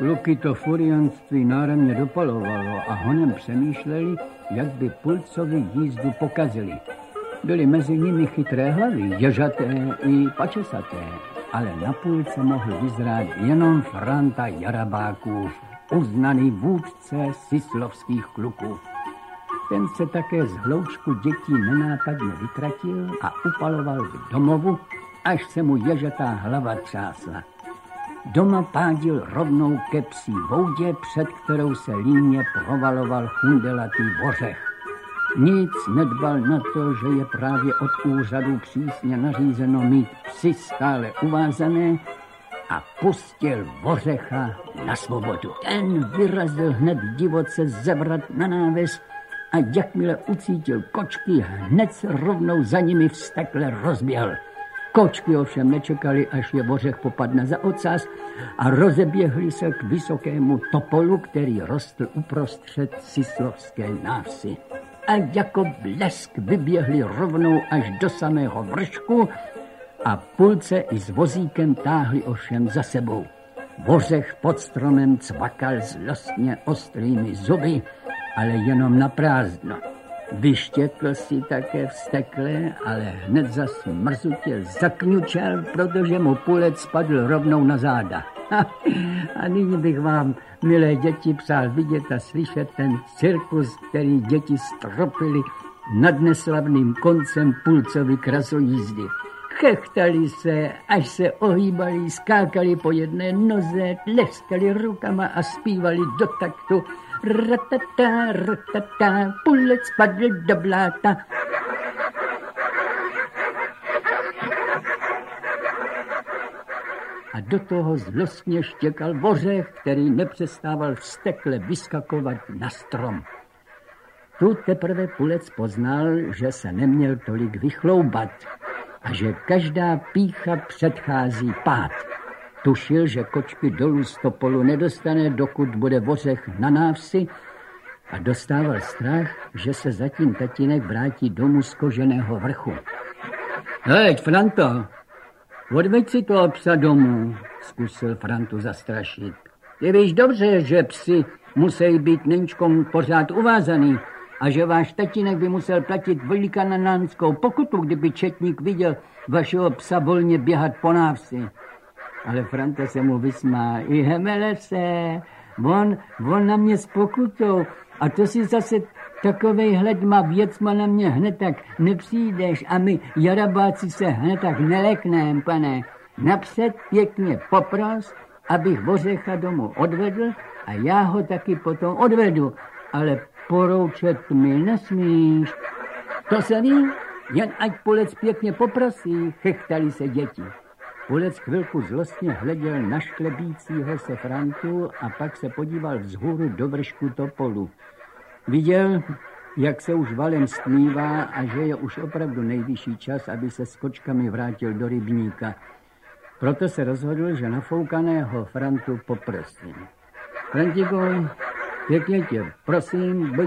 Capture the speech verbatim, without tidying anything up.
Kluky to furianství náramně dopalovalo a honem přemýšleli, jak by Pulcovi jízdu pokazili. Byly mezi nimi chytré hlavy, ježaté i pačesaté, ale na Pulce mohl vyzrát jenom Franta Jarabákův, uznaný vůdce sislovských kluků. Ten se také z hloučku dětí nenápadně vytratil a upaloval k domovu, až se mu ježatá hlava třásla. Doma pádil rovnou ke psí voudě, před kterou se líně provaloval chundelatý vořech. Nic nedbal na to, že je právě od úřadu přísně nařízeno mít psy stále uvázané, a pustil vořecha na svobodu. Ten vyrazil hned divoce zevrat na náves a jakmile ucítil kočky, hned se rovnou za nimi vztekle rozběhl. Kočky ovšem nečekali, až je vořech popadne za ocas a rozeběhli se k vysokému topolu, který rostl uprostřed sislovské návsi. A jako blesk vyběhli rovnou až do samého vršku a Pulce i s vozíkem táhli ovšem za sebou. Vořech pod stromem cvakal zlostně ostrými zuby, ale jenom na prázdno. Vyštěkl si také vztekle, ale hned zas mrzutě zakňučel, protože mu Pulec spadl rovnou na záda. A nyní bych vám, milé děti, přál vidět a slyšet ten cirkus, který děti stropili nad neslavným koncem Pulcovy krasojízdy. Chechtali se, až se ohýbali, skákali po jedné noze, tleskali rukama a zpívali do taktu ratata, ratata, Pulec spadl do bláta. A do toho zlostně štěkal vořech, který nepřestával vztekle vyskakovat na strom. Tu teprve Pulec poznal, že se neměl tolik vychloubat a že každá pýcha předchází pád. Tušil, že kočky dolů z topolu nedostane, dokud bude vořech na návsi, a dostával strach, že se zatím tatínek vrátí domů z koženého vrchu. Hej, Franto, odveď si toho psa domů, zkusil Frantu zastrašit. Ty víš dobře, že psi musí být nyčkom pořád uvázaný a že váš tatínek by musel platit velikananánskou pokutu, kdyby četník viděl vašeho psa volně běhat po návsi. Ale Franta se mu vysmál. I hemele se, on, on na mě s pokutou. A to si zase takovej hledma věcma na mě hned tak nepřijdeš a my Jarabáci se hned tak nelekneme, pane. Napřed pěkně popros, abych vořecha domů odvedl a já ho taky potom odvedu. Ale poroučet mi nesmíš. To se ví, jen ať Pulec pěkně poprosí, chechtali se děti. Pulec chvilku zlostně hleděl na šklebícího se Frantu a pak se podíval vzhůru do vršku topolu. Viděl, jak se už valem stmívá a že je už opravdu nejvyšší čas, aby se s kočkami vrátil do rybníka. Proto se rozhodl, že nafoukaného Frantu poprosí. Frantiku, pěkně tě prosím,